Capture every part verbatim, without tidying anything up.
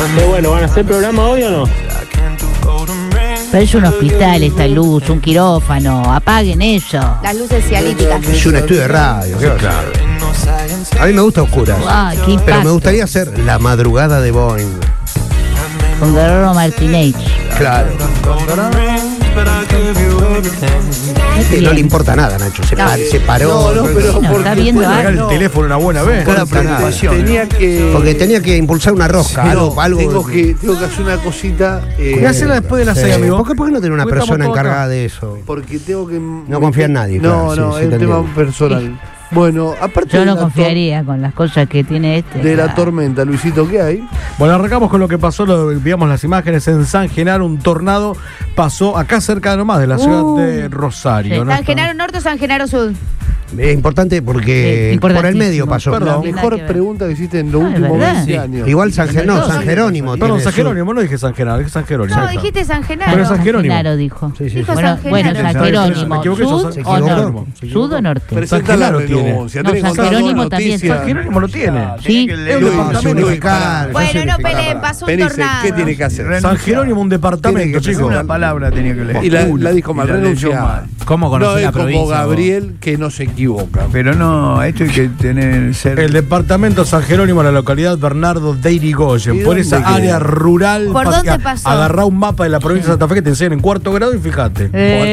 Pero bueno, ¿van a hacer programa hoy o no? Pero es un hospital esta luz, un quirófano, apaguen eso. Las luces cialíticas. Es un estudio de radio, ¿qué va a hacer? A mí me gusta oscuras. Ay, qué impacto. Pero me gustaría hacer La Madrugada de Boeing. Con Guerrero Martínez. Claro. Que no le importa nada, Nacho. Se, No. par- se paró. No, no, pero No, porque está viendo tenía- algo. El teléfono una buena vez. Cada preocupación. tenía que Porque tenía que impulsar una rosca, Sí, algo, no, algo. tengo que tengo que hacer una cosita eh, Voy a hacerla después de las Sí. seis, amigo. ¿Por qué, por qué no tener una Porque estamos persona todos encargada acá. de eso? porque tengo que No confía en nadie, No, claro, no, sí, sí, es te un tema entiendo. personal. Bueno, aparte Yo de, no la, tor- confiaría con las cosas que tiene este. de la claro. tormenta, Luisito, ¿qué hay? Bueno, arrancamos con lo que pasó, lo, veamos las imágenes en San Genaro, un tornado pasó acá cerca nomás de la ciudad Uh, de Rosario. sí. ¿no? San Genaro Norte o San Genaro Sur. Es importante porque Sí, por el importantísimo. medio pasó. Perdón. La No tiene nada mejor que ver. pregunta que hiciste en los Ah, es últimos verdad. veinte Sí. años. Igual San, Gen- no, No, San Jerónimo. Perdón, tiene San su- Jerónimo, no dije San Genaro, dije San Jerónimo. No, Ahí está. dijiste San Genaro. Pero San San Jerónimo. Genaro dijo. Sí, sí, Dijo sí. Bueno, San bueno, Genaro. San Me Jerónimo, equivoqué, yo ¿sud San- se o equivocó. norte? Se ¿Sud o norte? San Presenta la Genaro tiene. renuncia. No, tenés San contado Jerónimo las también. noticias. San Jerónimo lo tiene. Sí. Es un Luis, departamento. unificar. Bueno, no unificar. peleen, pasó un Penice, tornado. ¿qué tiene que hacer? San Jerónimo, un departamento, Tiene que chicos. presentar- Una palabra tenía que leer. Y la, la dijo mal, Y la leyó renuncia. mal. ¿Cómo No conocer es la como provincia? Gabriel que no se equivoca. Pero no, esto hay que tener ser. El departamento San Jerónimo, la localidad Bernardo de Irigoyen, ¿Y por dónde esa queda? área rural. ¿Por pa- dónde a- pasó? Agarrá un mapa de la provincia de Santa Fe que te enseñan en cuarto grado y fíjate.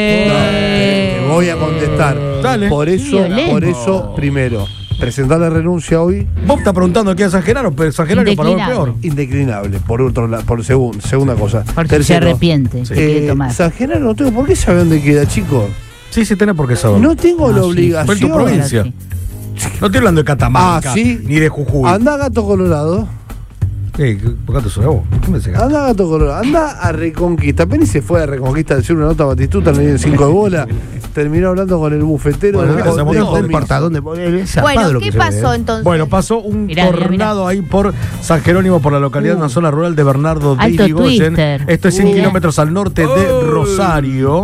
Eh. Te voy a contestar. Dale. Por eso, Violento. por eso, primero, presentar la renuncia hoy, Vos estás preguntando qué es San Genaro, pero San Genaro para vos es peor. indeclinable. Por otro lado, por segun- segunda cosa. Porque se Tercero, arrepiente, se quiere eh, tomar. San Genaro no tengo por qué saber dónde queda, chicos. Sí, sí, tenés por qué saber. No tengo No, la sí. obligación. Fue en tu provincia. Sí. No estoy hablando de Catamarca, Ah, ¿sí? ni de Jujuy. Anda a Gato Colorado. ¿Qué? ¿Por qué te suena vos? ¿Qué me decís? Anda a Gato Colorado. Anda a Reconquista. Apenas se fue a Reconquista a decir una nota a Batistuta, le dieron cinco de bola. Terminó hablando con el bufetero Bueno, de, mira, se de- montó de- no importa dónde. Es zarpado Bueno, lo ¿qué que se pasó ve, ¿eh? entonces? Bueno, pasó un Mirá, mirá, tornado ahí por San Jerónimo, por la localidad, una zona rural de Bernardo de Alto Irigoyen. Twister. Esto es cien Mirá. kilómetros al norte de Rosario.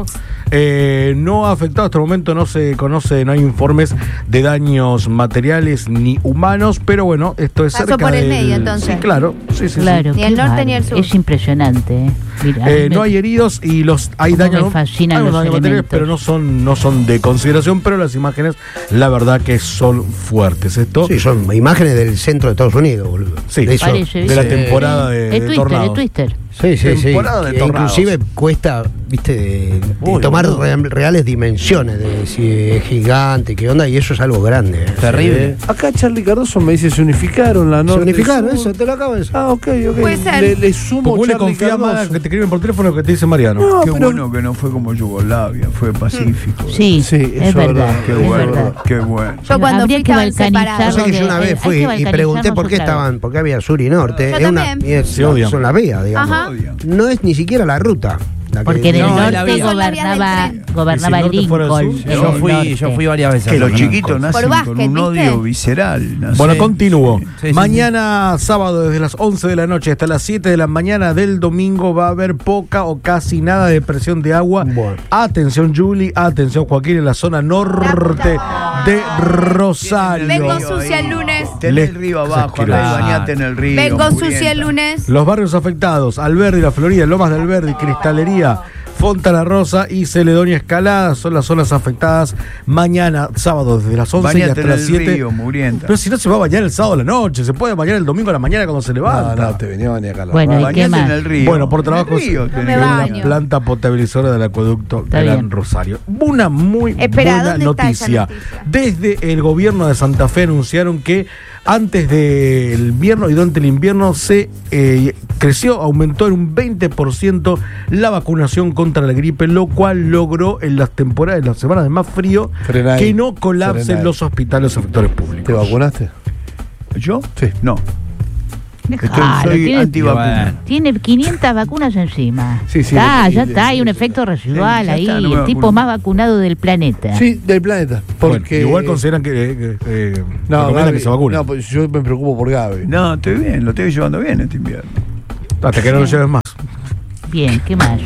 Eh, no ha afectado hasta el momento, no se conoce, no hay informes de daños materiales ni humanos, pero bueno, esto es Pasó cerca por el del- medio, entonces. Sí, claro. Sí, sí, Claro, Ni qué el norte bárbaro. ni el sur. Es impresionante, ¿eh? Mira, sí. Eh, a mí no me- hay heridos y los hay Cómo daños me fascinan hay unos los daños materiales, elementos. pero no son no son de consideración, pero las imágenes la verdad que son fuertes. Esto Sí, son imágenes del centro de Estados Unidos, boludo. Sí. De, eso. Parece, de la ¿viste? temporada de, de de Twister, de tornados. Twister. Sí, sí, sí. Temporada de Que tornados. inclusive cuesta, viste, de, de Uy, tomar boludo. re- reales dimensiones, de si es gigante, qué onda, y eso es algo grande. ¿eh? Terrible. Sí. Acá Charlie Cardoso me dice, se unificaron la Se norte. unificaron, sur. eso, te lo acabo de decir. Ah, ok, ok. Puede ser. Le, le sumo Porque vos le Charlie confías más Cardoso. que te escriben por teléfono que te dice Mariano. No, Qué pero- bueno que no fue como Yugoslavia, fue pacífico. Sí, Sí, es eso es verdad. verdad. Qué Es bueno, verdad. qué bueno. Yo cuando Habría fui que estaban balcanizarlo. separados. O sea que de- yo una hay vez que fui y balcanizarnos pregunté por qué otra vez. estaban, porque había sur y norte. Yo Es una- también. y es- Se odian. son las vías, digamos. Ajá. No es ni siquiera la ruta. la que- Porque en el No, es la norte vía. Son las vías del gobernaba, tren. gobernaba ¿Y si el norte fuera el Lincoln. sur? en Yo el fui, norte. yo fui varias veces. Que a los San chiquitos Francisco. nacen Por con básquet, un ¿viste? odio visceral. nacen. Bueno, continúo. Sí, sí, Mañana sábado desde las once de la noche hasta las siete de la mañana del domingo va a haber poca o casi nada de presión de agua. Bueno. Atención Juli, atención Joaquín en la zona norte de Rosario. Vengo sucia el lunes. Tenés Le- el río abajo, Esa andá y esquina. bañate en el río. Vengo mugrienta. sucia el lunes. Los barrios afectados, Alberdi, La Florida, Lomas de Alberdi, Cristalería, Fontana Rosa y Celedonia Escalada son las zonas afectadas mañana, sábado, desde las once y Bañate hasta en las el siete. río, mugrienta. Pero si no se va a bañar el sábado a la noche, se puede bañar el domingo a la mañana cuando se No, levanta. no, te venía a bañar acá. la Bueno, rama. ¿y qué Bañate más? en el río. Bueno, por En el trabajos río en tenés me que la baño. bañar. planta potabilizadora del acueducto Está Gran bien. Rosario. Una muy Espera, buena ¿dónde está esa noticia. noticia? Desde el gobierno de Santa Fe anunciaron que antes del invierno y durante el invierno se eh, creció, aumentó en un veinte por ciento la vacunación contra la gripe, lo cual logró en las temporadas, en las semanas de más frío, Frená ahí. que no colapsen Frená ahí. los hospitales o sectores públicos. ¿Te vacunaste? ¿Yo? Sí. No. Estoy, Dejalo, soy tiene- antivacuna. Bueno. Tiene quinientas vacunas encima. Sí, sí, Está, le- ya le- está, hay un le- efecto residual ya ahí. está, no me el tipo vacuno. más vacunado del planeta. Sí, del planeta. Bueno, Porque. igual consideran que, eh, que, eh, No, recomiendan Gaby- que se vacunen. no, pues yo me preocupo por Gaby. No, estoy bien, lo estoy llevando bien este invierno. Hasta que no lo lleves más. Bien, ¿qué más?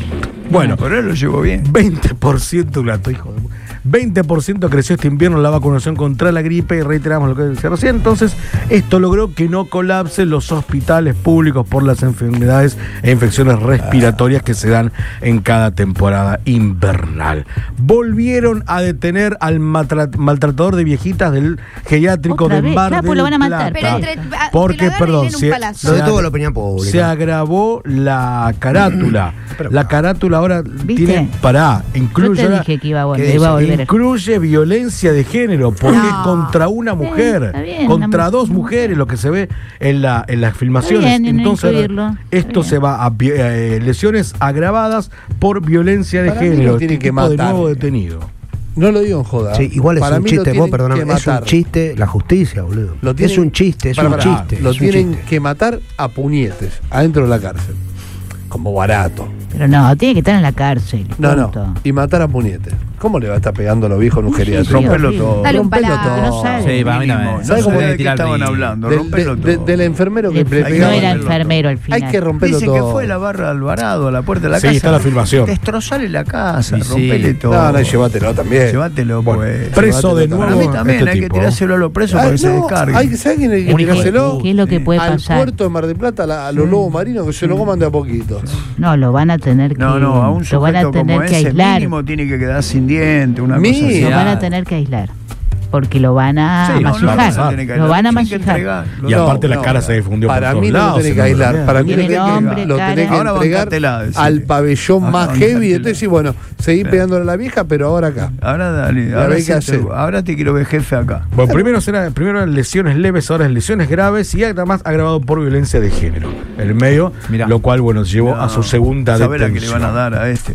Bueno, Por él lo llevó bien. veinte por ciento, gato, hijo de... veinte por ciento creció este invierno la vacunación contra la gripe, y reiteramos lo que decía recién. Entonces, esto logró que no colapsen los hospitales públicos por las enfermedades e infecciones respiratorias que se dan en cada temporada invernal. Volvieron a detener al matra- maltratador de viejitas del geriátrico ¿Otra de vez? Mar Claro, del pues lo van a matar. Plata. Pero entre- a- Porque, te lo agarran perdón, en un se, palazo. Lo se detuvo ag- la opinión pública. se agravó la carátula. La carátula ahora ¿Viste? tiene, pará, Yo incluye... te la- dije que iba a volver, ¿Qué iba a dice? volver. Incluye violencia de género, porque No. es contra una mujer, está bien, contra una dos mujer. mujeres, lo que se ve en, la, en las filmaciones. Está bien, no Entonces, incluirlo. Está esto bien. se va a vi- eh, lesiones agravadas por violencia de Para mí lo género. tienen Este que tipo de matar. nuevo detenido. No lo digo en joda. Sí, igual es Para un mí lo chiste, vos tienen perdóname, que es un matar. chiste la justicia, boludo. Lo Es tienen- un chiste, es Pará, un pará, chiste. Lo es un tienen chiste. que matar a puñetes, adentro de la cárcel. Como barato. Pero no, tiene que estar en la cárcel. No, no. punto. Y matar a puñetes. ¿Cómo le va a estar pegando a los viejos en un Sí, geriátrico? sí, Rompelo horrible. todo. Dale un Rompelo palazo. todo. Que no sabe. Sí, para mí Mínimo. también. No ¿Sabes sé cómo de le qué estaban hablando. Del, Rompelo de- de- todo. del enfermero que Le- le no pegaba. era romperlo enfermero al Hay final. que romperlo Dicen todo. que fue la barra Alvarado a la puerta de la Sí, casa. está la filmación. Destrozale la casa, Y sí. rompele todo. No, no, llévatelo también. Llévatelo, Bueno, pues. preso de llévatelo nuevo. Para mí también este hay que tipo. tirárselo a los presos Ah, para que se no, descargue. hay que ¿sabes quién hay que Un hijo de tirárselo? puta. ¿Qué es lo que puede Al pasar? puerto de Mar del Plata, a, la- a los lobos marinos, que se lo coman de a poquito. No, lo van a tener que, No, no, a un lo van a sujeto tener como que ese aislar. mínimo tiene que quedar sin diente, una Mínimo. cosa así. Lo van a Claro. tener que aislar. Porque lo van a Sí, no, no, masificar. no, tiene que lo van a tienen que masificar. entregar. Y aparte la no, cara no. se difundió Para por mí todos no lo lados. tenés se que aislar. nombró Para mí lo Tiene tenés que, nombre, lo tenés que cara. Ahora entregar bancátela, decile. al pabellón Ahora más bancátela. heavy. Entonces, sí, bueno, seguí pegándole a la vieja, pero ahora acá. Ahora dale, Ya ahora, ve qué sí hacer. te, ahora te quiero ver jefe acá. Bueno, primero, será, primero eran lesiones leves, ahora es lesiones graves y además agravado por violencia de género. En el medio, Mirá. lo cual, bueno, llevó a su segunda ¿Sabés la que le detención. van a dar a este?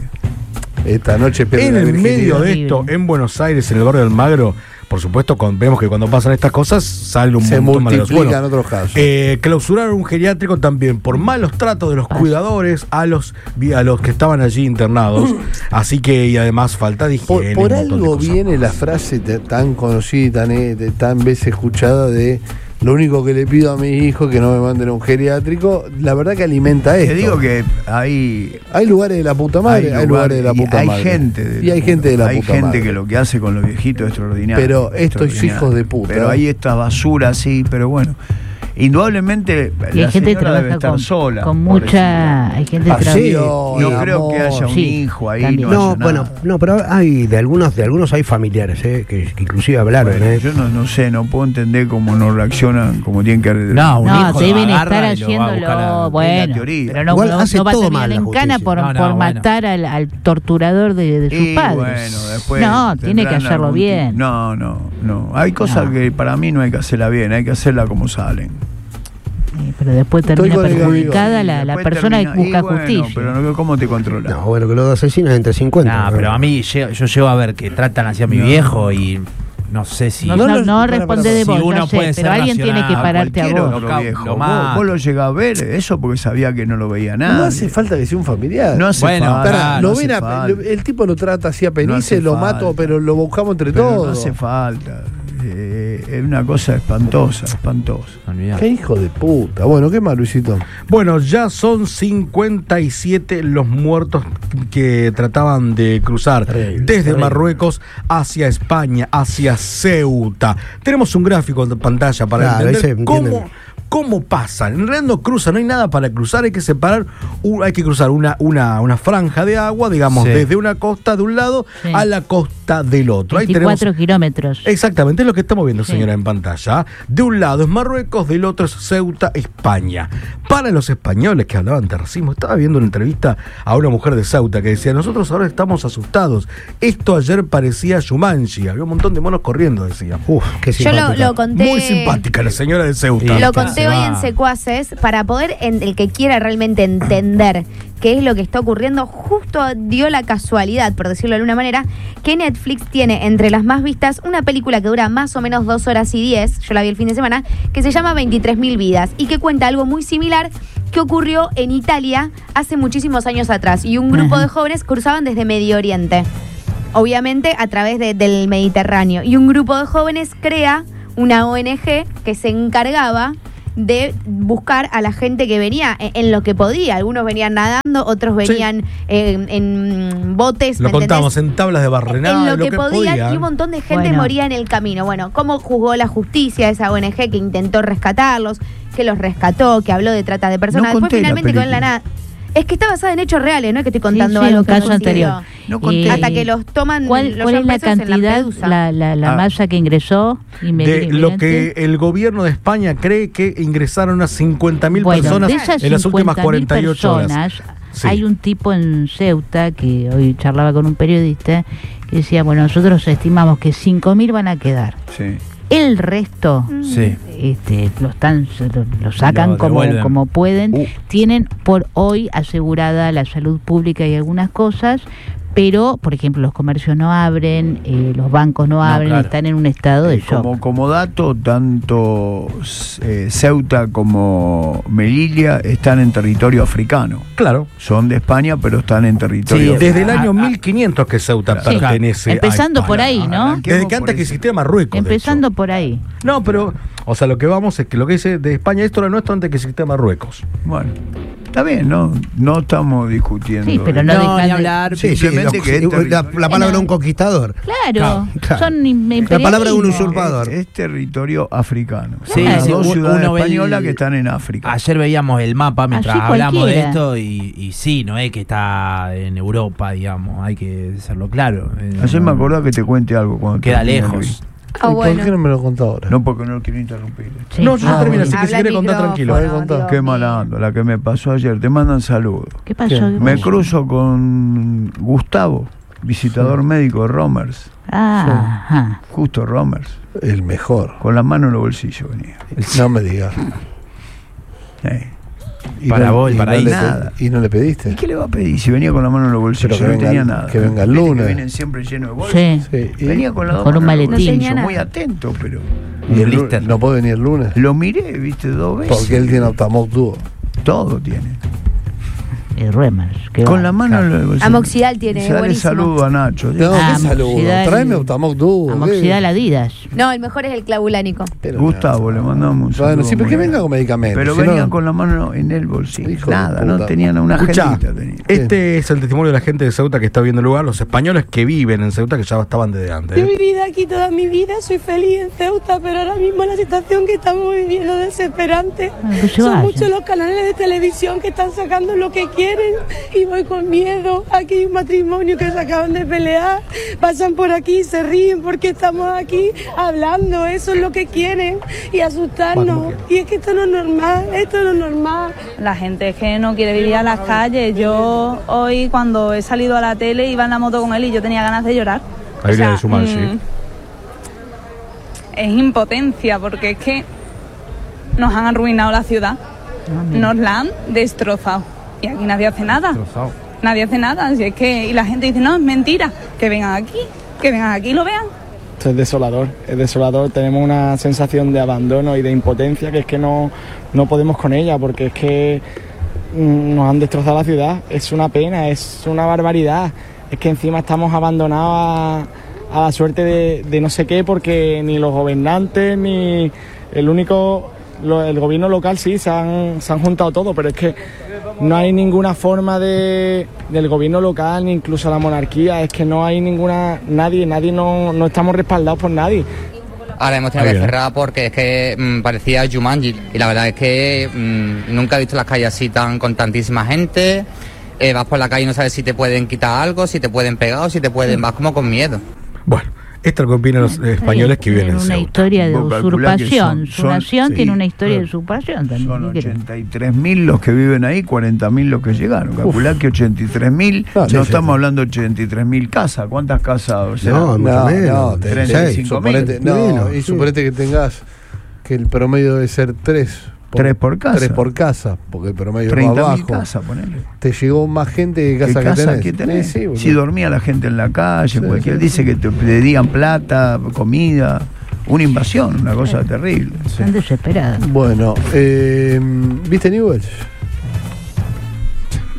Esta noche pierde En la el virginidad. medio de Horrible. esto, en Buenos Aires, en el barrio del Magro, por supuesto, con- vemos que cuando pasan estas cosas sale un Se montón más de los- multiplican Bueno, otros casos. eh, clausuraron un geriátrico también por malos tratos de los cuidadores a los, a los que estaban allí internados. Así que, y además, falta de Por, higiene. por un montón de algo cosas viene más. la frase te- tan conocida, tan, eh, de- tan veces escuchada de lo único que le pido a mis hijos es que no me manden a un geriátrico. La verdad que alimenta esto. Te digo que hay Hay lugares de la puta madre, hay, lugares de la y puta hay madre. gente de y hay gente de la hay puta gente madre. que lo que hace con los viejitos es extraordinario. Pero estos extraordinario. hijos de puta. Pero hay esta basura así, pero bueno. Indudablemente Y hay la gente que señora debe trabaja estar con, sola. con pobrecita. mucha. Hay gente que Así, trabaja. oh, No y creo amor. que haya un Sí, hijo ahí. también. No, No, haya bueno, nada. no, pero hay de algunos, de algunos hay familiares, eh, que, que inclusive hablaron, Bueno, eh. yo no, no sé, no puedo entender cómo no reaccionan como tienen que. No, un No, hijo deben lo agarra estar y lo va a buscar a- haciéndolo. la Bueno, teoría. pero no, Igual no, hace no va a todo terminar mal la en cana justicia. por, No, no, por bueno. matar al, al torturador de, de sus Y padres. bueno, después no, tiene que tendrán hacerlo algún bien. tipo- No, no, no. Hay cosas No. que para mí no hay que hacerla bien, hay que hacerla como salen. Sí, pero después Estoy termina con el perjudicada amigo. la, la Después persona termina- que busca y bueno, justicia. Pero no, ¿cómo te controla? No, bueno, que los asesinos entre cincuenta. Nah, pero a mí lle- yo llego a ver que tratan así a mi No. viejo y no sé si. No, No no, los- no para, para, responde para. de Si vos, uno yo sé, puede pero ser alguien tiene que racional, pararte a Cualquiera vos. lo Lo ca- viejo. lo Vos, mata. vos lo llegás a ver, eso porque sabía que no lo veía nada. No hace falta que sea un familiar. No hace Bueno, falta. Pará, claro, lo no ven hace a- falta. lo- el tipo lo trata así a No penice, hace lo falta. mato, pero lo buscamos entre Pero todos. no hace falta. Eh, es una cosa espantosa, espantosa. Olvidate. Qué hijo de puta. Bueno, qué mal, Luisito. Bueno, ya son cincuenta y siete los muertos que trataban de cruzar Terrible, desde terrible. Marruecos hacia España, hacia Ceuta. Tenemos un gráfico en pantalla para Claro, ahí entender se cómo, entienden. cómo pasan. En realidad no cruzan, no hay nada para cruzar, hay que separar, un- hay que cruzar una, una, una franja de agua, digamos, Sí. desde una costa de un lado Sí. a la costa del otro. Ahí tenemos veinticuatro kilómetros. exactamente, es lo que estamos viendo, Sí. señora, en pantalla. De un lado es Marruecos, del otro es Ceuta, España. Para los españoles que hablaban de racismo, estaba viendo una entrevista a una mujer de Ceuta que decía, nosotros ahora estamos asustados. Esto ayer parecía Shumanji, había un montón de monos corriendo, decía. Uf, qué Yo lo, simpática. lo conté. Muy simpática la señora de Ceuta. Lo Sí, conté se hoy va. en Secuaces para poder, en, el que quiera realmente entender qué es lo que está ocurriendo, justo dio la casualidad, por decirlo de alguna manera, que Netflix tiene entre las más vistas una película que dura más o menos dos horas y diez, yo la vi el fin de semana, que se llama veintitrés mil vidas y que cuenta algo muy similar que ocurrió en Italia hace muchísimos años atrás y un grupo Ajá. de jóvenes cruzaban desde Medio Oriente, obviamente a través de- del Mediterráneo, y un grupo de jóvenes crea una O N G que se encargaba de buscar a la gente que venía en, en lo que podía. Algunos venían nadando, otros venían sí. eh, en botes. Lo ¿me contamos, entendés? en tablas de barrenada. En lo, lo que, que podían, podía. y un montón de gente Bueno. moría en el camino. Bueno, ¿cómo juzgó la justicia esa O N G que intentó rescatarlos, que los rescató, que habló de trata de personas? No Después conté la finalmente quedó en la película. nada. Es que está basada en hechos reales, no es que estoy contando Sí, sí, algo un que caso no anterior. sucedió. No conté. Hasta que los toman ¿Cuál, los cuál es la presos en cantidad, Lampedusa. la, la, la Ah. masa que ingresó? De lo que el gobierno de España cree que ingresaron unas cincuenta mil bueno, personas de esas en las últimas cincuenta mil cuarenta y ocho horas. personas, Sí. hay un tipo en Ceuta que hoy charlaba con un periodista que decía, bueno, nosotros estimamos que cinco mil van a quedar. Sí. El resto Sí. este, lo están lo, lo sacan Lo como, devuelven. como pueden. Uh. Tienen por hoy asegurada la salud pública y algunas cosas, pero, por ejemplo, los comercios no abren, eh, los bancos no No, abren, claro. están en un estado de Eh, shock. como, como dato, tanto eh, Ceuta como Melilla están en territorio africano. Claro. Son de España, pero están en territorio Sí, Desde el Ah, año ah. mil quinientos que Ceuta Claro. pertenece Empezando a por España. ahí, ¿no? Desde que antes que existía Marruecos. de Empezando hecho. por ahí. No, pero, o sea, lo que vamos es que lo que dice de España, esto era nuestro antes que existía Marruecos. Bueno, está bien, no, no estamos discutiendo. Sí, pero no, No, dejan ni de- hablar. Sí, sí, Simplemente los- que es la, territorio. la palabra de un conquistador. Claro, Claro. son im- La palabra de un imperialismo. usurpador. Es, es territorio africano. Sí, Son las sí, dos u- ciudades uno ve el- españolas que están en África. Ayer veíamos el mapa mientras Allí hablamos de cualquiera. esto y, y sí, no es que está en Europa, digamos, hay que hacerlo claro. Eh, Ayer me no- acordaba que te cuente algo cuando Queda termine, lejos. Luis. Ah, ¿Y bueno. ¿Por qué no me lo contó ahora? No, porque no lo quiero interrumpir. Sí. No, yo Ah, no termino, así bueno. que si Habla quiere al contar micrófono, tranquilo. Ahí contá. Dios Qué mío. mala onda, la que me pasó ayer. Te mandan saludos. ¿Qué pasó? ¿Qué? ¿Qué Me pasó? cruzo con Gustavo, visitador médico de Romers. Ah, ajá. Justo Romers. El mejor. Con la mano en los bolsillos venía. No me digas. Eh. Y Para no- vos, y para no ahí. le Nada. pe- ¿Y no le pediste? ¿Y qué le va a pedir si venía con la mano en los bolsillos? Pero que no venga tenía el- nada. que venga el Viste que lunes. vienen siempre llenos de bolsas. Sí. Sí. Y, Venía con la dos Con un manos en los maletín. bolsillos, No tenía muy nada. atento, pero y el Un lu- blister. no puede venir el lunes. lo miré, viste, dos veces. Porque él tiene Optamoc Duo. Todo tiene. Y Remers. qué Con va. la mano en los bolsillos. Amoxidal tiene, Se dale buenísimo. saludo a Nacho. No, Ah, qué saludo. Amoxidal. Tráeme Optamoc Duo. Amoxidal Adidas. No, el mejor es el clavulánico. Pero Gustavo, le mandamos un saludo. Bueno, sí, pero muy que grande. venga con medicamentos. Pero si venía no- con la mano en el bolsillo. Hijo de Nada, puta. no tenían una Escuchá, agendita. tenía. este es el testimonio de la gente de Ceuta que está viendo el lugar, los españoles que viven en Ceuta, que ya estaban desde antes. Yo he ¿eh? vivido aquí toda mi vida, soy feliz en Ceuta, pero ahora mismo la situación que estamos viviendo es desesperante. Ah, que se Son vayan. muchos los canales de televisión que están sacando lo que quieren y voy con miedo. Aquí hay un matrimonio que se acaban de pelear, pasan por aquí, se ríen porque estamos aquí hablando, eso es lo que quieren y asustarnos. Y es que esto no es normal, esto no es normal. La gente es que no quiere vivir a las calles. Yo hoy cuando he salido a la tele iba en la moto con él y yo tenía ganas de llorar. Ahí viene de sumar, sí. Es impotencia porque es que nos han arruinado la ciudad, Ah, mira. nos la han destrozado y aquí nadie hace nada. Nadie hace nada, así es que y la gente dice no es mentira, que vengan aquí, que vengan aquí y lo vean. Es desolador, es desolador. Tenemos una sensación de abandono y de impotencia que es que no, no podemos con ella, porque es que mm, nos han destrozado la ciudad. Es una pena, es una barbaridad. Es que encima estamos abandonados a, a la suerte de, de no sé qué, porque ni los gobernantes, ni el único, lo- el gobierno local sí, se han, se han juntado todo, pero es que no hay ninguna forma de, del gobierno local, ni incluso la monarquía, es que no hay ninguna, nadie, nadie no, no estamos respaldados por nadie. Ahora hemos tenido que cerrar porque es que mmm, parecía Jumanji y la verdad es que mmm, nunca he visto las calles así tan con tantísima gente. Eh, vas por la calle y no sabes si te pueden quitar algo, si te pueden pegar o si te pueden, vas como con miedo. Bueno, esto es lo que opinan los eh, españoles que viven en Tienen una Ceuta. historia de Vos calculá que usurpación. son- Su son- nación sí, tiene una historia de claro. usurpación también. Son ¿qué querés? ochenta y tres mil los que viven ahí, cuarenta mil los que llegaron. Calculá que ochenta y tres mil, No, no sí, sí, estamos sí. hablando de ochenta y tres mil casas. ¿Cuántas casas? O sea, No, mucho No, menos. no, te- treinta y sí, cinco suponete, mil. no, Menos, y sí. suponete que tengas que el promedio debe ser tres. Tres por casa. Tres por casa, porque el promedio es más treinta mil bajo. casas, ponele. Te llegó más gente que ¿Qué casa que casa tenés. que tenés? Sí, sí, boludo. si dormía la gente en la calle, Sí, cualquier sí, dice sí. que te pedían plata, comida, una invasión, una cosa terrible. Están desesperados. Bueno, eh, ¿viste Newell's?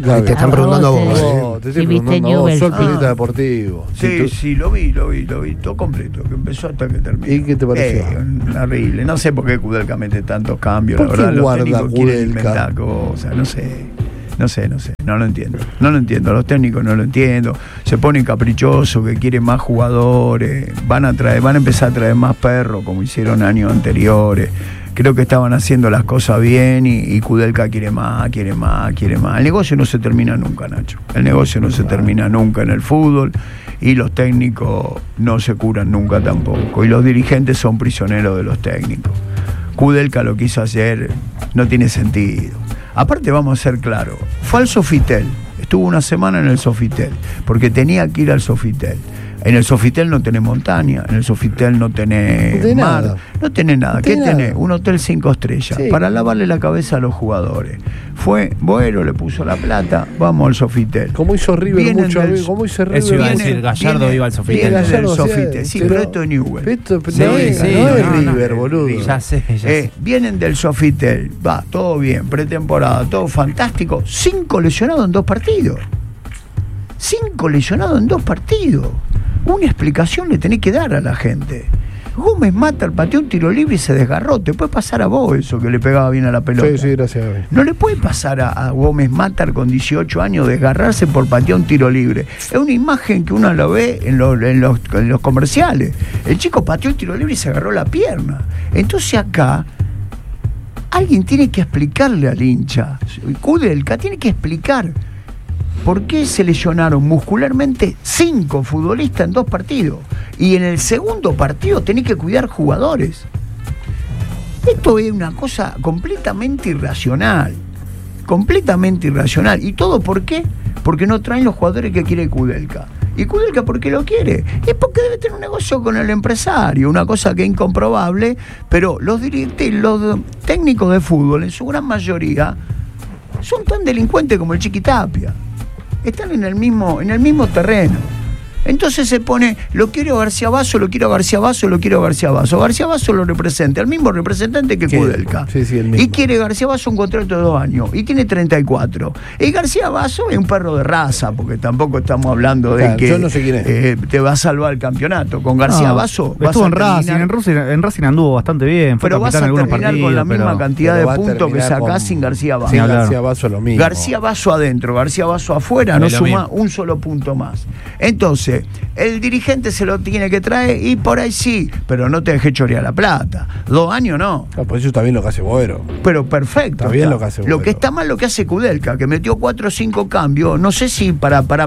Gaby. Te están A preguntando a vos, vos. eh. ¿eh? te estoy Si viste preguntando a vos, Newell's, sos sí. periodista deportivo. Sí, Si tú- sí, lo vi, lo vi, lo vi, todo completo, que empezó hasta que terminó. ¿Y qué te pareció? Eh, horrible, no sé por qué Kudelka mete tantos cambios, ¿Por la qué verdad, los guarda técnicos quieren Kudelka? inventar cosas, no sé. No sé, no sé, no lo entiendo. No lo entiendo, los técnicos no lo entiendo. Se ponen caprichosos, que quieren más jugadores, van a traer, van a empezar a traer más perros como hicieron años anteriores. Creo que estaban haciendo las cosas bien y, y Kudelka quiere más, quiere más, quiere más. El negocio no se termina nunca, Nacho. El negocio no se termina nunca en el fútbol y los técnicos no se curan nunca tampoco. Y los dirigentes son prisioneros de los técnicos. Kudelka lo quiso hacer, no tiene sentido. Aparte, vamos a ser claros, fue al Sofitel, estuvo una semana en el Sofitel, porque tenía que ir al Sofitel. En el Sofitel no tenés montaña, en el Sofitel no tenés No tenés mar, nada. no tenés nada. No ¿Qué tenés tenés? nada. Un hotel cinco estrellas, Sí. para lavarle la cabeza a los jugadores. Fue, Boero le puso la plata, vamos al Sofitel. ¿Cómo hizo River Vienen mucho? del- ¿Cómo hizo River? Eso iba a Viene- decir, Gallardo viene- iba al Sofitel. viene del Gallardo, sí, Sofitel, sí, pero- pero esto es Newell. Esto Sí, no es, sí, no es no, no, River, boludo. Ya sé, ya sé. Eh, vienen del Sofitel, va, todo bien, pretemporada, todo fantástico. Cinco lesionados en dos partidos. Cinco lesionados en dos partidos. Una explicación le tenés que dar a la gente. Gómez Mata, pateó un tiro libre y se desgarró. Te puede pasar a vos eso, que le pegaba bien a la pelota. Sí, sí, gracias a mí. No le puede pasar a, a Gómez Matar con dieciocho años desgarrarse por patear un tiro libre. Es una imagen que uno lo ve en los, en los, en los comerciales. El chico pateó el tiro libre y se agarró la pierna. Entonces acá alguien tiene que explicarle al hincha. Kudelka tiene que explicar por qué se lesionaron muscularmente cinco futbolistas en dos partidos. Y en el segundo partido tenés que cuidar jugadores. Esto es una cosa completamente irracional. Completamente irracional. ¿Y todo por qué? Porque no traen los jugadores que quiere Kudelka. ¿Y Kudelka por qué lo quiere? Es porque debe tener un negocio con el empresario, una cosa que es incomprobable, pero los dirigentes, los técnicos de fútbol, en su gran mayoría, son tan delincuentes como el Chiquitapia. Están en el mismo, en el mismo terreno. Entonces se pone, lo quiero a García Basso, lo quiero a García Basso, lo quiero a García Basso. García Basso lo representa, el mismo representante que Kudelka. Sí, sí, el mismo. Y quiere García Basso un contrato de dos años, y tiene treinta y cuatro. Y García Basso es un perro de raza, porque tampoco estamos hablando de Claro, que yo no sé quién es. eh, te va a salvar el campeonato. Con García No, Basso vas estuvo a en Racing, terminar- en Racing, en Racing anduvo bastante bien, fue pero vas capitán a en algunos terminar partidos. con la misma pero- cantidad pero va de a puntos que terminar sacás con- sin García Basso. Sin Ni hablar. García Basso lo mismo. García Basso adentro, García Basso afuera, no Es lo suma mismo. un solo punto más. Entonces, el dirigente se lo tiene que traer y por ahí sí, pero no te dejes chorear la plata. Dos años no. Ah, por eso está bien lo que hace Boero. Pero perfecto. Está bien lo que hace Lo Boero. que está mal lo que hace Kudelka, que metió cuatro o cinco cambios, no sé si para, para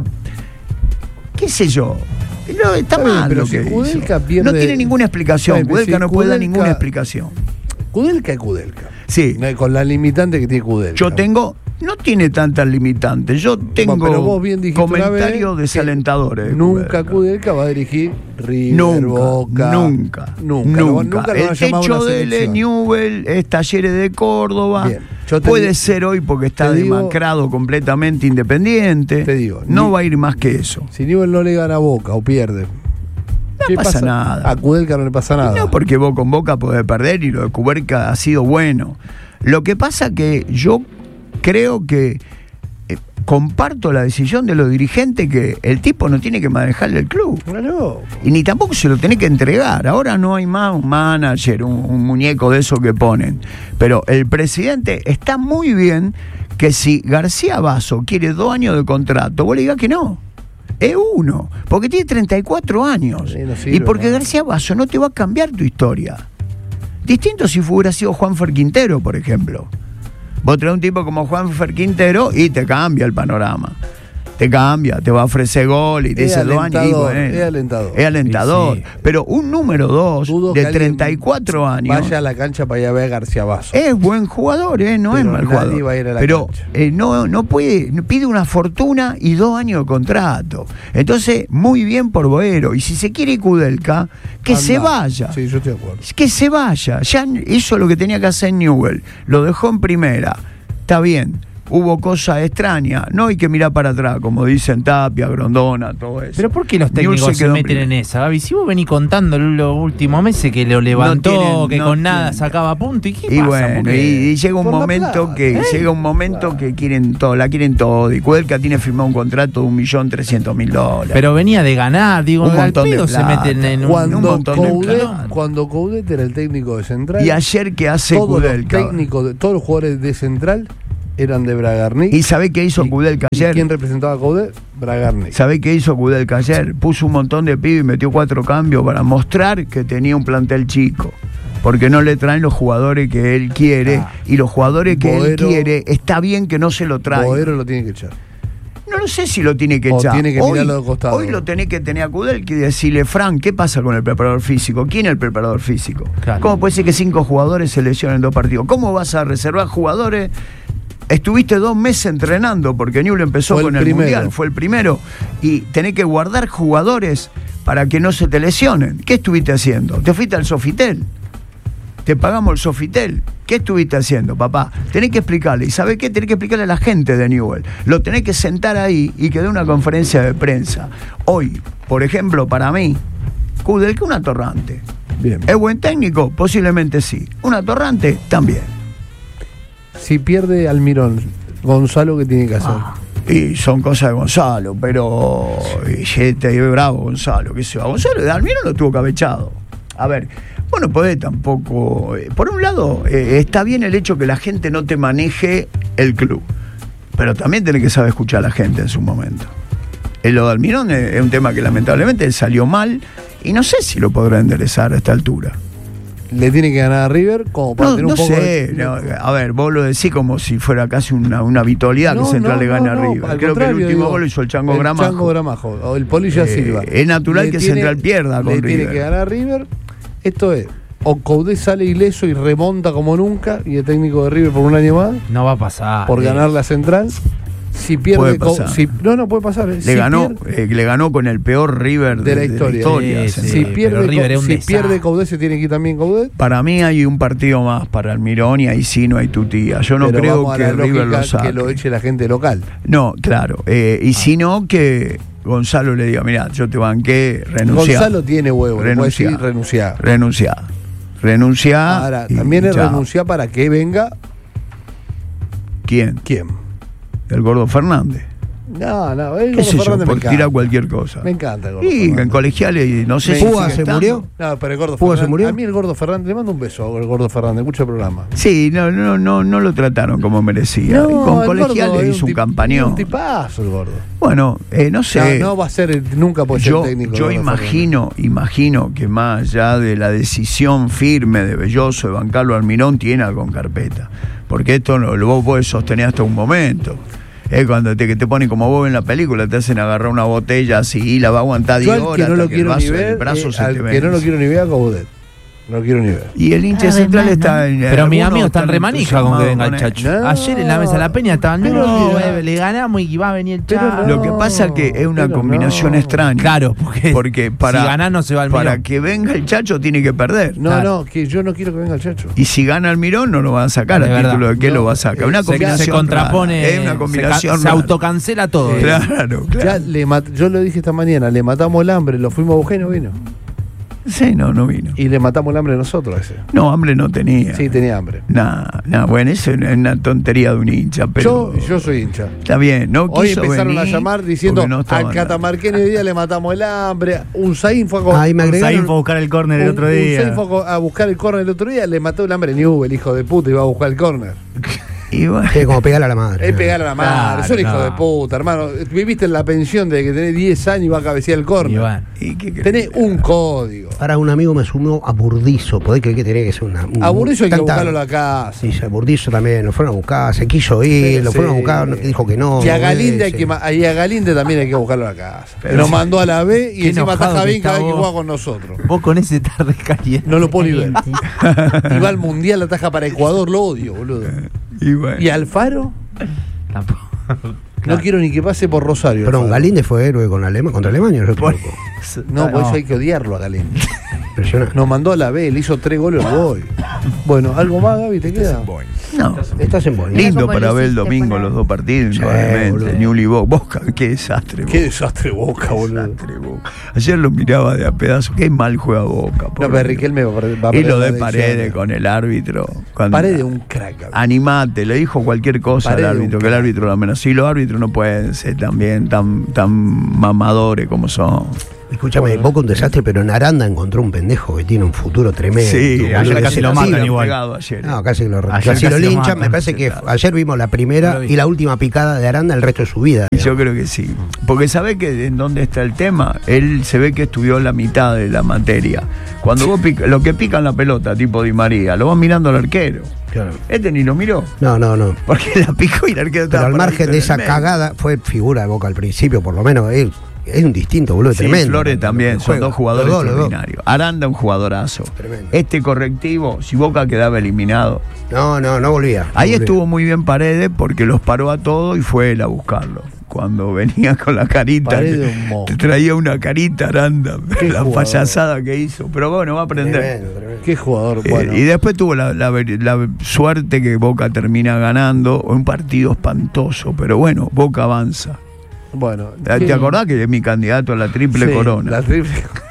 qué sé yo. No, está, Está bien, mal pero lo si que Kudelka hizo. pierde- No tiene ninguna explicación. Está bien, Kudelka si no puede dar Kudelka- ninguna explicación. Kudelka es Kudelka. Sí. No, con la limitante que tiene Kudelka. Yo tengo, no tiene tantas limitantes. Yo tengo Pero vos bien dijiste una comentarios vez que desalentadores. de Nunca Kudelka. Kudelka va a dirigir River, Nunca, Van nunca, Nunca. nunca. Lo- nunca lo van a El llamar a techo una de él es selección. Newell, es Talleres de Córdoba. Bien, yo te Puede di- ser hoy porque está te digo- demacrado, completamente independiente. Te digo, no ni- va a ir más que eso. Si Newell no le gana a Boca o pierde. No pasa nada. A Kudelka no le pasa nada. No, porque vos con Boca podés perder y lo de Kudelka ha sido bueno. Lo que pasa que yo creo que eh, comparto la decisión de los dirigentes que el tipo no tiene que manejarle el club. Claro. Y ni tampoco se lo tenés que entregar. Ahora no hay más un manager, un, un muñeco de eso que ponen. Pero el presidente está muy bien que si García Basso quiere dos años de contrato, vos le digas que no. Es uno, porque tiene treinta y cuatro años. Sí, no sirve y porque más. García Basso no te va a cambiar tu historia. Distinto si hubiera sido Juanfer Quintero, por ejemplo. Vos traes un tipo como Juanfer Quintero y te cambia el panorama. Te cambia, te va a ofrecer gol y te Es dice dos años. y alentador, bueno, es alentador. Es alentador. Y sí. Pero un número dos Dudo que de alguien treinta y cuatro años. Vaya a la cancha para ir a ver a García Basso. Es buen jugador, ¿eh? No Pero es mal nadie jugador. va a ir a la Pero cancha. eh, no, no puede, pide una fortuna y dos años de contrato. Entonces, muy bien por Boero. Y si se quiere Kudelka, que Anda. se vaya. Sí, yo estoy de acuerdo. Que se vaya. Ya hizo lo que tenía que hacer Newell. Lo dejó en primera. Está bien. hubo cosas extrañas. No hay que mirar para atrás, como dicen Tapia, Grondona, todo eso. Pero ¿por qué los técnicos Newell's se, se meten en esa, Gaby? Si vos venís contando los últimos meses que lo levantó, No tienen, que no con nada tienen. sacaba punto, ¿y qué Y pasa? bueno, Porque- y, y llega un Por la momento plata, que ¿eh? llega un momento que quieren todo, la quieren todo. Y Kudelka tiene firmado un contrato de un millón trescientos mil dólares. Pero venía de ganar, digo, Un al montón de pedo se plata. meten en un, Cuando un montón de Coudet, plata. cuando Coudet era el técnico de Central. Y ayer que hace todos los Kudelka. técnicos, de, todos los jugadores de Central eran de Bragarnik. ¿Y sabe qué hizo Kudelka ¿Y ayer? quién representaba a Coudet? Bragarnik. ¿Sabe qué hizo Kudelka ayer? Puso un montón de pibes y metió cuatro cambios para mostrar que tenía un plantel chico. Porque no le traen los jugadores que él quiere. Ah. Y los jugadores que él Boero- quiere, está bien que no se lo traigan. Boero lo tiene que echar. No lo sé si lo tiene que O echar. tiene que hoy, mirarlo de costado. hoy lo tenés que tener a Kudelka y decirle, Frank, ¿qué pasa con el preparador físico? ¿Quién es el preparador físico? Claro. ¿Cómo puede ser que cinco jugadores se lesionen en dos partidos? ¿Cómo vas a reservar jugadores? Estuviste dos meses entrenando porque Newell's empezó Fue el con el primero. Mundial, fue el primero. Y tenés que guardar jugadores para que no se te lesionen. ¿Qué estuviste haciendo? ¿Te fuiste al Sofitel? Te pagamos el Sofitel. ¿Qué estuviste haciendo, papá? Tenés que explicarle. ¿Y sabés qué? Tenés que explicarle a la gente de Newell's. Lo tenés que sentar ahí y que dé una conferencia de prensa. Hoy, por ejemplo, para mí, Kudelka un atorrante. Bien. ¿Es buen técnico? Posiblemente sí. Un atorrante también. Si pierde Almirón, Gonzalo, ¿qué tiene que hacer? Ah. Y son cosas de Gonzalo, pero y, ye, te digo, bravo Gonzalo, qué sé yo. A Gonzalo de Almirón lo tuvo cabechado. A ver, vos no podés tampoco. eh, por un lado, eh, está bien el hecho que la gente no te maneje el club, pero también tenés que saber escuchar a la gente en su momento. Eh, lo de Almirón es, es un tema que lamentablemente salió mal y no sé si lo podrá enderezar a esta altura. Le tiene que ganar a River como para No, tener no un poco sé, de... no, a ver, vos lo decís como si fuera casi una, una habitualidad No, que Central no, le gane no, a no, River. al Creo que el contrario, último digo, gol lo hizo el Chango el Gramajo. Chango Gramajo, o el Polilla Eh, Silva. es natural Le que tiene- Central pierda con Le tiene River. que ganar a River. Esto es, o Coudet sale ileso y remonta como nunca y es técnico de River por un año más No va a pasar. por eh. ganar la Central. Si pierde, Puede Cou- pasar. si- no, no puede pasar. eh. Le Si ganó, pierde- eh, le ganó con el peor River de, de la historia. historia, Sí, Central. si pero pierde, River es un si desastre. pierde Coudet, se tiene que ir también Coudet. Para mí hay un partido más para Almirón y ahí sí no hay tutía. Yo no Pero creo vamos a que la River lógica lo saque. que lo eche la gente local. No, claro. eh, y si no, que Gonzalo le diga, mirá, yo te banqué, renunciar. Gonzalo tiene huevo, le puede Renunciar. decir renunciar. Renunciar. Renunciar. Ahora, y también es chao. renunciar para que venga. ¿Quién? ¿Quién? El Gordo Fernández. No, no, el ¿Qué Gordo sé yo? Fernández me Por encanta. tirar cualquier cosa. Me encanta el Gordo Y Fernández. en colegiales, y no sé Me si. encanta. sigue se estando. murió? No, pero el Gordo ¿Púa se Fernández. murió? A mí el Gordo Fernández, le mando un beso al Gordo Fernández, escucha el programa. Sí, no, no, no, no lo trataron como merecía. No, y con el colegiales Gordo es hizo un, tip- campañón. Un tipazo el Gordo. Bueno, eh, no sé. No, no va a ser, el- nunca puede yo ser técnico. yo el Gordo imagino, imagino que más allá de la decisión firme de Belloso de bancarlo Almirón, tiene algo en carpeta. Porque esto no, lo vos podés sostener hasta un momento. Es cuando te, que te ponen como vos en la película, te hacen agarrar una botella así y la va a aguantar Fernández. diez Yo al horas que no hasta lo que el quiero vaso ni del ver, brazo eh, se al te que vence. no lo quiero ni ver a Coudet. No lo quiero ni ver. Y el hincha Cada vez central más, está ¿no? en. Pero mis algunos amigos están re están manija con que venga el entusiasmados Chacho. No, Ayer en la mesa de la Peña estaban, pero no, mira. eh, le ganamos y va a venir el Pero Chacho. no. Lo que pasa es que es una pero combinación no. extraña. Claro, porque, Porque para, si ganás no se va al para Mirón. que venga el Chacho tiene que perder. No, Claro. no, que yo no quiero que venga el Chacho. Y si gana el Mirón no lo van a sacar Es a verdad. título de que No, lo va a sacar. Una se- combinación se contrapone, rara. Es una se combinación ca- se, rara. autocancela todo. Eh, Claro, Ya claro. le mat- yo lo dije esta mañana, le matamos el hambre, lo fuimos a buscar y no vino. Sí, no, no vino. Y le matamos el hambre nosotros a ese. No, hambre no tenía. Sí, tenía hambre. Nah, nah, bueno, eso es una tontería de un hincha, pero. Yo, yo soy hincha. Está bien, no Hoy quiso empezaron a venir llamar diciendo porque no estaba al nada. catamarqueño hoy día le matamos el hambre. Un Zain fue a, co- Ahí me Zain agregaron. fue a buscar el córner el un- otro un día. Zain fue a co- a buscar el córner el otro día, le mató el hambre Newell, el hijo de puta, iba a buscar el córner. Y bueno, Es como pegarle a la madre. Es pegar a la madre, Claro, son hijo no. de puta, hermano. Viviste en la pensión de que tenés diez años y vas a cabecear el Y córner. bueno. ¿y qué querés? Tenés un código. Ahora un amigo me sumió a Burdizo. ¿Podés creer que tenía que ser una. un- A Burdizo hay que tanta- buscarlo a la casa. Sí, sí, a Burdizo también. Lo fueron a buscar, se quiso ir, lo Sí. fueron a buscar, no- dijo que no. Y a no Galinde, hay es, que, sí. ma- y a Galinde también hay que buscarlo a la casa. Pero Lo sí. mandó a la B y Qué encima enojado ataja que bien cada está vez que vos. juega con nosotros. Vos con ese tarde caliente. No lo puedo ni ver. Caliente. Y va al mundial, ataja para Ecuador, lo odio, boludo. Y bueno. Y Alfaro, Tampoco. no quiero ni que pase por Rosario. Perdón, Alfaro. Galinde fue héroe con Alema, contra Alemania, no, Por- No, por eso hay que odiarlo a Galinde. Impresionante. Nos mandó a la B, le hizo tres goles al Boy. Bueno, ¿algo más, Gaby, te queda? No. Estás en Boy. Lindo para ver el domingo los dos partidos, Sí, indudablemente. boludo. Newell's y Boca. Boca, qué desastre. Qué desastre Boca, boludo. Desastre, Boca. Ayer lo miraba de a pedazos. Qué mal juega Boca. No, pero Riquelme va a perder. va a Y perder lo la de elección. Paredes con el árbitro. Cuando- Paredes un crack. Gaby. Animate, le dijo cualquier cosa Paredes al un árbitro, que crack. el árbitro lo amenazó. Y los árbitros no pueden ser también tan, tan mamadores como son. Escúchame, Boca un desastre, pero en Aranda encontró un pendejo que tiene un futuro tremendo. Sí, boludo, ayer que casi se lo la matan tira. igual. Pegado ayer. No, casi lo, Ayer casi casi lo lo linchan. matan. Me parece que Sí, ayer vimos la No primera lo vi. y la última picada de Aranda el resto de su vida. Yo creo que sí. Porque sabe que en dónde está el tema, él se ve que estudió la mitad de la materia. Cuando vos pica, lo que pican la pelota, tipo Di María, lo vas mirando al arquero. Claro. Este ni lo miró. No, no, no. Porque la picó y el arquero Pero estaba al parado margen en de el esa medio. cagada, fue figura de Boca al principio, por lo menos. Él, es un distinto, boludo, Sí, tremendo. Flores también, son Juega. dos jugadores Los dos, los dos. extraordinarios. Aranda, un jugadorazo. Tremendo. Este correctivo, si Boca quedaba eliminado. No, no, no volvía. no Ahí volvía. estuvo muy bien Paredes porque los paró a todos y fue él a buscarlo. Cuando venía con la carita, Paredes te, un monstruo. te traía una carita Aranda, Qué la jugador. payasada que hizo. Pero bueno, va a aprender. Tremendo, tremendo. Qué jugador, Eh, bueno. y después tuvo la, la- la suerte que Boca termina ganando, un partido espantoso, pero bueno, Boca avanza. Bueno. ¿Te ¿qué- acordás que es mi candidato a la triple Sí, corona? La triple.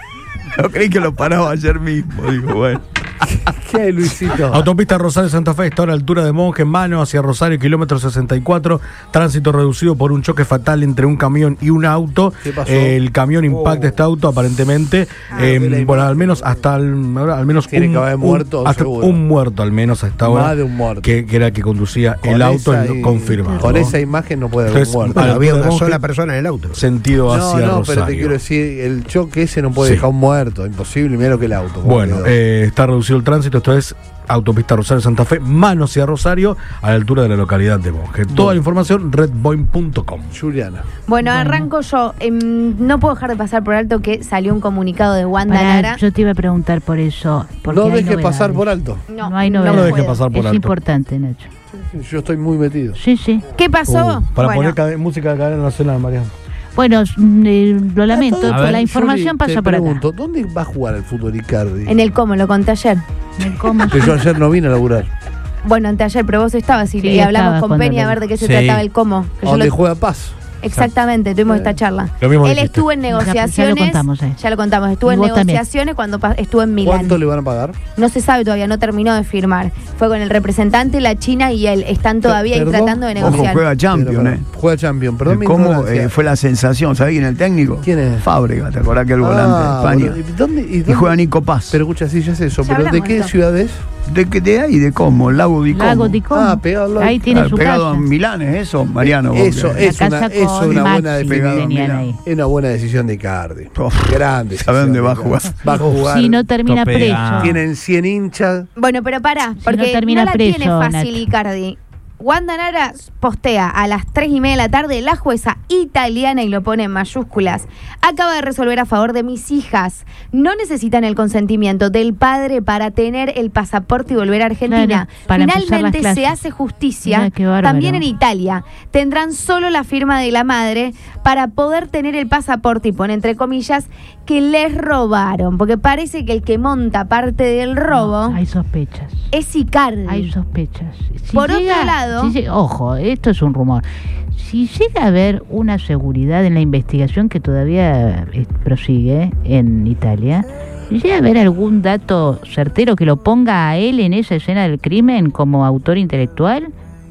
No creí que lo paraba ayer mismo, digo, bueno. ¿Qué hay, Luisito? Autopista Rosario Santa Fe está a la altura de Monje, mano hacia Rosario, kilómetro sesenta y cuatro. Tránsito reducido por un choque fatal entre un camión y un auto. ¿Qué pasó? Eh, el camión impacta Oh. este auto aparentemente. Ah, eh, de la bueno, imagen. al menos hasta el, ahora, al menos Tiene un, que haber un- muerto, hasta seguro. un muerto al menos hasta ahora. Más de un muerto. Que, que era el que conducía Con el auto, esa es lo y- confirmado. Con ¿no? esa imagen no puede haber Entonces, muerto. a la Bueno, había altura una de sola Monje, persona en el auto. sentido No, hacia no, Rosario. pero te quiero decir, el choque ese no puede Sí. dejar un muerto, imposible, mira lo que el auto. cómo Bueno, quedó. eh, está reducido el tránsito, esto es Autopista Rosario Santa Fe, mano hacia Rosario, a la altura de la localidad de Monje. Toda la información, redboin punto com. Juliana. Bueno, arranco yo. Em, no puedo dejar de pasar por alto que salió un comunicado de Wanda Pará, Nara. yo te iba a preguntar por eso. porque No hay dejes novedades. pasar por alto. No, No hay no novedades. lo dejes puedo. pasar por Es alto. importante, Nacho. Yo estoy muy metido. Sí, sí. ¿Qué pasó? Uh, para Bueno, poner cade- música de cadena nacional, Mariano. Bueno, mm, eh, lo lamento, Todo- pero ver, la información Juli, pasa te por acá. pregunto, ¿dónde va a jugar el fútbol Icardi? en el cómo, lo conté ayer. ¿Cómo? Que yo ayer no vine a laburar. Bueno, anteayer, pero vos estabas y, Sí, y hablamos estabas con cuando Penny a lo- ver de qué se Sí. trataba el cómo. que yo Donde lo- juega Paz. Exactamente, tuvimos esta charla. Lo mismo Él dijiste. estuvo en Ya- ya lo negociaciones. contamos, eh. Ya lo contamos. Estuvo Y en vos también. negociaciones cuando pa- estuvo en Milán. ¿Cuánto le van a pagar? No se sabe todavía, no terminó de firmar. Fue con el representante, la China y él. Están todavía ahí Perdón. tratando de Ojo, negociar. juega Champions, Pero, ¿eh? Juega Champions, perdón mi ¿Cómo ignorancia. eh, fue la sensación? ¿Sabés quién es el técnico? ¿Quién es? Fábrega, ¿te acordás que el Ah, volante de España? boludo. ¿Y dónde, y Y dónde? juega Nico Paz. Pero escucha, sí, ya sé eso. Ya ¿Pero de hablamos qué de eso. ciudad es? ¿De, qué- de ahí? ¿De cómo? El lago de Como. Lago di Como. Ah, pegado al lago. Ahí tiene Claro, su pegado casa. a Milán, ¿es eso, Mariano? vos Eso, que- es La una, casa es con una buena Maxi definición. tenían ahí. Es una buena decisión de Icardi. Oh, Grande. ¿sabe dónde va a decisión de jugar? Icardi. Va a jugar. Si no termina Topea. preso. Tienen cien hinchas. Bueno, pero pará, Si porque no no, termina la preso, tiene fácil Nacho. Icardi. Wanda Nara postea a las tres y media de la tarde, la jueza italiana, y lo pone en mayúsculas, acaba de resolver a favor de mis hijas. No necesitan el consentimiento del padre para tener el pasaporte y volver a Argentina. Claro, para empezar las Finalmente se clases. hace justicia. Mira qué bárbaro. También en Italia tendrán solo la firma de la madre para poder tener el pasaporte, y pone entre comillas que les robaron, porque parece que el que monta parte del robo No, hay sospechas. es Icardi. Hay sospechas. Si Por otro lado- si llega- ojo, esto es un rumor. Si llega a haber una seguridad en la investigación que todavía eh, prosigue en Italia, si llega a haber algún dato certero que lo ponga a él en esa escena del crimen como autor intelectual,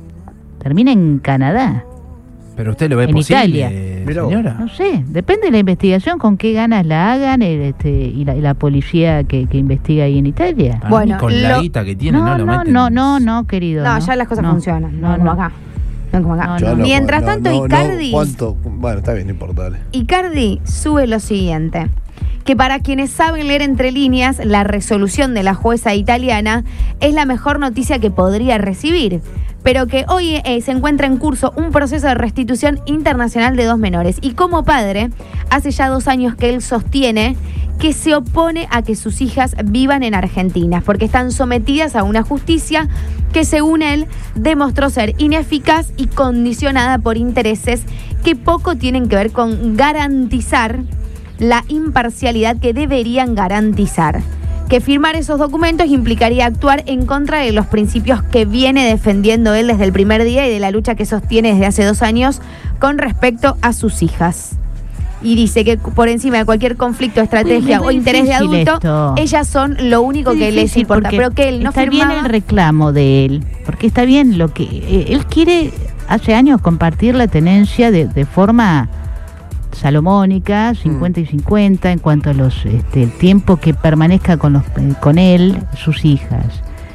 termina en Canadá. Pero usted lo ve En posible, Italia. Mirá vos. señora. No sé, depende de la investigación, con qué ganas la hagan el, este, y, la, y la policía que, que investiga ahí en Italia. Para Bueno, mí con la lo- guita que tiene, no, No, lo no, meten. no, no, no, querido. No, ya las cosas no, funcionan. No, No, como no. acá. No como acá. No, Yo no. Mientras no, tanto, no, no, Icardi. ¿Cuánto? Bueno, está bien, no importa, dale. Icardi sube lo siguiente: que para quienes saben leer entre líneas, la resolución de la jueza italiana es la mejor noticia que podría recibir, pero que hoy eh, se encuentra en curso un proceso de restitución internacional de dos menores. Y como padre, hace ya dos años que él sostiene que se opone a que sus hijas vivan en Argentina, porque están sometidas a una justicia que, según él, demostró ser ineficaz y condicionada por intereses que poco tienen que ver con garantizar la imparcialidad que deberían garantizar. que firmar esos documentos implicaría actuar en contra de los principios que viene defendiendo él desde el primer día y de la lucha que sostiene desde hace dos años con respecto a sus hijas. Y dice que por encima de cualquier conflicto, estrategia Uy, o interés de adulto, esto. ellas son lo único Es que les difícil importa. porque Pero que él no está firmaba. bien el reclamo de él, porque está bien lo que eh, él quiere hace años compartir la tenencia de, de forma salomónica, cincuenta y cincuenta en cuanto a los este, el tiempo que permanezca con los eh, con él, sus hijas.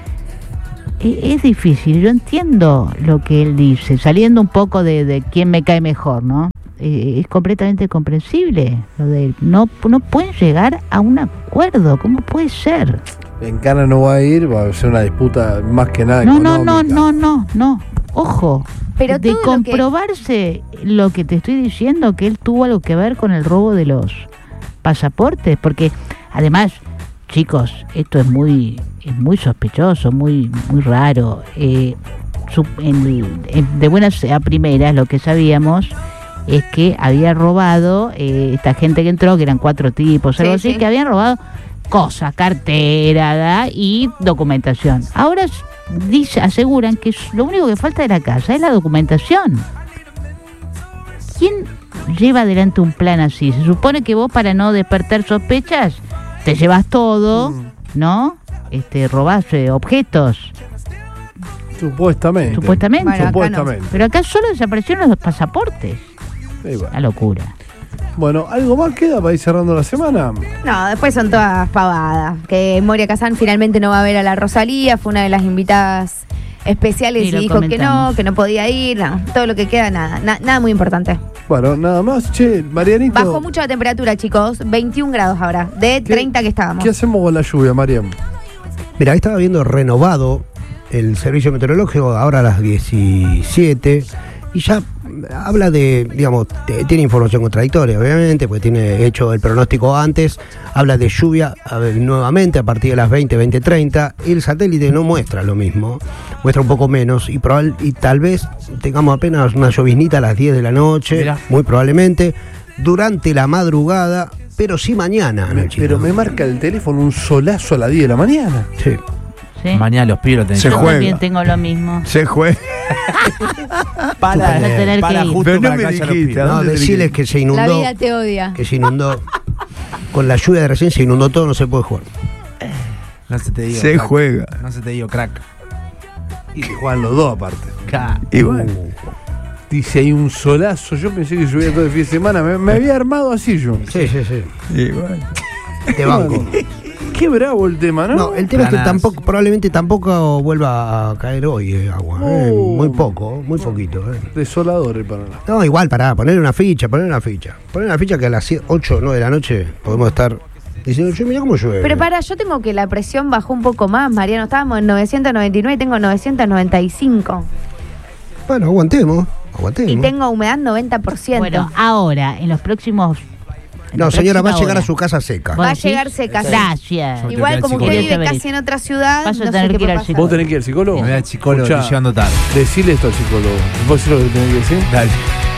E- es difícil, yo entiendo lo que él dice, saliendo un poco de, de quién me cae mejor, ¿no? Eh, es completamente comprensible lo de él. No, no pueden llegar a un acuerdo, ¿cómo puede ser? En Cana no va a ir, va a ser una disputa más que nada No, no, económica. no, no, no, no. Ojo, Pero de todo lo que- comprobarse lo que... te estoy diciendo, que él tuvo algo que ver con el robo de los pasaportes, porque además, chicos, esto es muy es muy sospechoso, muy muy raro. Eh, su- en- en- de buenas a primeras, lo que sabíamos es que había robado, eh, esta gente que entró, que eran cuatro tipos, algo Sí, así, sí. que habían robado cosas, cartera, ¿da? Y documentación. Ahora s- dice, aseguran que s- lo único que falta de la casa es la documentación. ¿Quién lleva adelante un plan así? Se supone que vos, para no despertar sospechas, te llevas todo, ¿no? Este, robás eh, objetos, Supuestamente. supuestamente. Bueno, acá no. Supuestamente. Pero acá solo desaparecieron los pasaportes. Sí, bueno. La locura. Bueno, ¿algo más queda para ir cerrando la semana? No, después son todas pavadas. Que Moria Kazan finalmente no va a ver a la Rosalía, fue una de las invitadas especiales Sí, y lo dijo que no, comentamos. que no podía ir, no, todo lo que queda, nada, na- nada muy importante. Bueno, nada más. Che, Marianito. Bajó mucho la temperatura, chicos, veintiún grados ahora, de ¿Qué- treinta que estábamos. ¿Qué hacemos con la lluvia, Mariam? Mira, ahí estaba viendo renovado el servicio meteorológico, ahora a las diecisiete, y ya habla de, digamos, te- tiene información contradictoria, obviamente, porque tiene hecho el pronóstico antes, habla de lluvia a ver, nuevamente a partir de las veinte, veinte treinta, y el satélite no muestra lo mismo, muestra un poco menos, y, probable, y tal vez tengamos apenas una lloviznita a las diez de la noche, Mirá. muy probablemente, durante la madrugada, pero sí mañana. Me- Nachito. pero me marca el teléfono un solazo a las diez de la mañana. Sí. ¿Sí? Mañana los pibes lo tenés Se Yo que juega. también tengo lo mismo. Se juega. para, Vas a tener para que ir. justo Pero no para me que haya los dijiste, pibes. ¿a No, dónde tenés decirles que que se La inundó. vida te odia. Que se inundó. Con la lluvia de recién se inundó todo, no se puede jugar. No se te digo. Se crack. juega. No se te digo, crack. Y que juegan los dos aparte. Crack. Y bueno. Dice, hay un solazo. Yo pensé que llovía todo el fin de semana. Me, me había armado así yo. Sí, sí, sí. Y bueno. Te banco. Qué bravo el tema, ¿no? No, el tema es que Planazo. tampoco, probablemente tampoco vuelva a caer hoy eh, agua. eh, Oh. muy poco, muy poquito. eh. Desolador el panorama. No, igual, pará, poner una ficha, poner una ficha. Poner una ficha que a las ocho o nueve de la noche podemos estar diciendo, yo mira cómo llueve. Pero para, yo tengo que la presión bajó un poco más, Mariano. Estábamos en novecientos noventa y nueve y tengo novecientos noventa y cinco. Bueno, aguantemos, aguantemos. Y tengo humedad noventa por ciento. Bueno, ahora, en los próximos... en No, la señora, va a próxima llegar hora. a su casa seca. ¿Vos Va a decís? llegar seca. sí. Gracias. Yo- Igual como usted Quería vive saber casi eso. en otra ciudad, Vas a no tener sé qué que ir puede al pasar. psicólogo. ¿Vos tenés que ir al psicólogo? Me voy al psicólogo, Escuchá, estoy llegando tarde. Decile esto al psicólogo. ¿Vos decís lo que tenés que decir? Dale.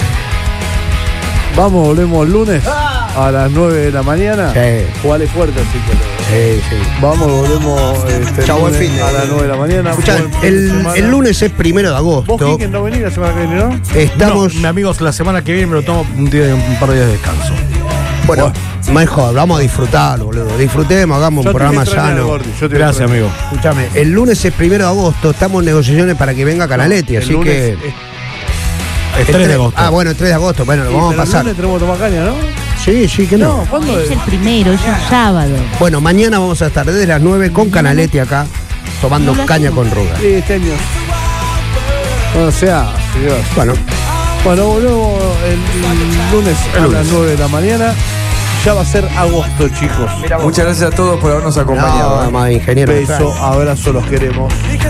Vamos, volvemos el lunes a las nueve de la mañana. Sí. Jugale fuerte al psicólogo. Sí, sí. Vamos, volvemos este, Chau, buen lunes fin de- a las nueve de la mañana. Escuchá, Buen fin de el, semana. el lunes es primero de ¿Vos, agosto. Quique, no venís la semana que viene, no? Estamos. No, mi amigos, la semana que viene me lo tomo un, día, un par de días de descanso. Bueno, mejor, vamos a disfrutar, boludo. Disfrutemos, hagamos Yo un te programa voy a extrañar, sano. Gordi, yo te voy a Gracias, extrañar. amigo. Escúchame, el lunes es primero de agosto, estamos en negociaciones para que venga Canaletti, El así lunes que. es- El tres de agosto. Ah, bueno, el tres de agosto, bueno, lo Sí, vamos a pero el pasar. lunes tenemos que tomar caña, ¿no? Sí, sí, que no. No, ¿cuándo Es es? el primero, es un sábado. Bueno, mañana vamos a estar desde las nueve con Canaletti acá, tomando No lo caña hacemos. con Ruga. Sí, este año. No sea, señor. Bueno, Bueno, volvemos el lunes a las nueve de la mañana. Ya va a ser agosto, chicos. Muchas gracias a todos por habernos acompañado. no, más ingeniero. Beso, abrazo, los queremos.